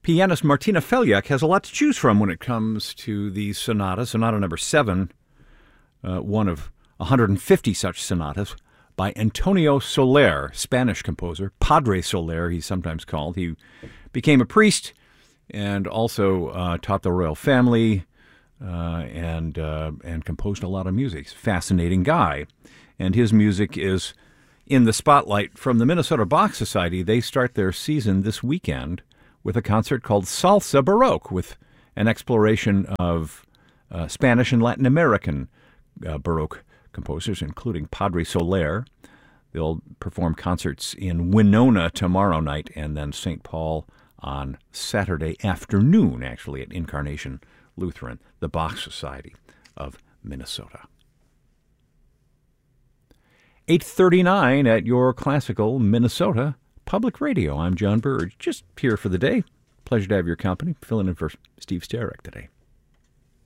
Pianist Martina Feliak has a lot to choose from when it comes to these sonatas. Sonata number 7, one of 150 such sonatas by Antonio Soler, Spanish composer, Padre Soler he's sometimes called. He became a priest and also taught the royal family and composed a lot of music. He's a fascinating guy. And his music is in the spotlight from the Minnesota Bach Society. They start their season this weekend with a concert called Salsa Baroque, with an exploration of Spanish and Latin American Baroque composers, including Padre Soler. They'll perform concerts in Winona tomorrow night and then St. Paul on Saturday afternoon, actually, at Incarnation Lutheran, the Bach Society of Minnesota. 8:39 at your classical Minnesota Public Radio. I'm John Burge, just here for the day. Pleasure to have your company, filling in for Steve Starek today.